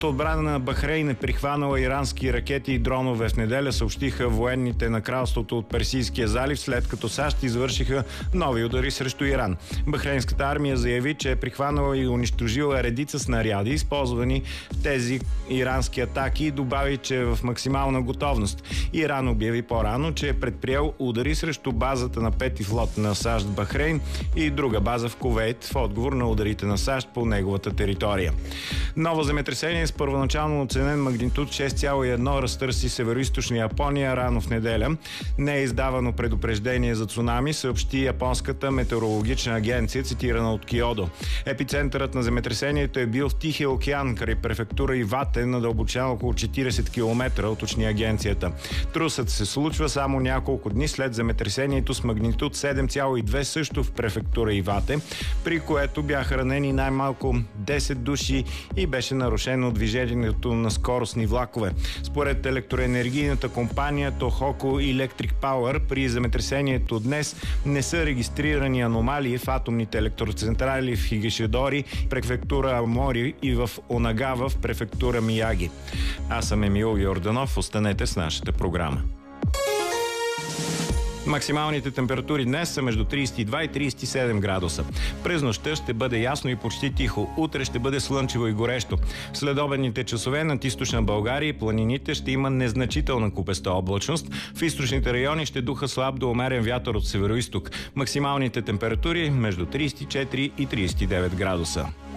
Отбрана на Бахрейн е прихванала ирански ракети и дронове в неделя, съобщиха военните на кралството от Персийския залив, след като САЩ извършиха нови удари срещу Иран. Бахрейнската армия заяви, че е прихванала и унищожила редица снаряди, използвани в тези ирански атаки, и добави, че е в максимална готовност. Иран обяви по-рано, че е предприел удари срещу базата на пети флот на САЩ в Бахрейн и друга база в Кувейт в отговор на ударите на САЩ по неговата територия. Ново земетресение с първоначално оценен магнитуд 6,1 разтърси североизточна Япония рано в неделя. Не е издавано предупреждение за цунами, съобщи японската метеорологична агенция, цитирана от Киодо. Епицентърът на земетресението е бил в Тихия океан, край префектура Ивате, на дълбочина около 40 км, уточни агенцията. Трусът се случва само няколко дни след земетресението с магнитуд 7,2 също в префектура Ивате, при което бяха ранени най-малко 10 души и беше нарушено движението на скоростни влакове. Според електроенергийната компания Tohoku Electric Power, при земетресението днес не са регистрирани аномалии в атомните електроцентрали в Хигашидори, префектура Амори, и в Онагава, в префектура Мияги. Аз съм Емил Йорданов. Останете с нашата програма. Максималните температури днес са между 32 и 37 градуса. През нощта ще бъде ясно и почти тихо. Утре ще бъде слънчево и горещо. В следобедните часове над източна България и планините ще има незначителна купеста облачност. В източните райони ще духа слаб до умерен вятър от североизток. Максималните температури между 34 и 39 градуса.